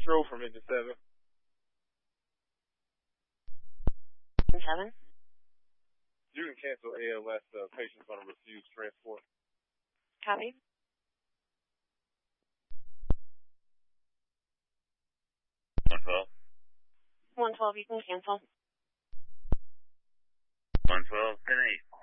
Control from Engine 7. 7? You can cancel ALS. Patient's going to refuse transport. Copy. 112. 112, you can cancel. 112, 10-8.